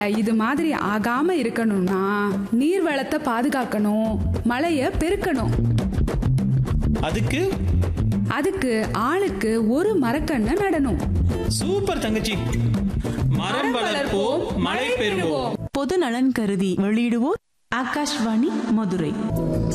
இது மாதிரி ஆகாம இருக்கணும்னா நீர் வளத்தை பாதுகாக்கணும், மழைய பெருக்கணும். அதுக்கு ஆளுக்கு ஒரு மரக்கண்ணை நடணும். சூப்பர் தங்கச்சி. மரம் வளர்ப்போம், மழை பெறுவோம். பொது நலன் கருதி வெளியிடுவோர் ஆகாஷ்வாணி மதுரை.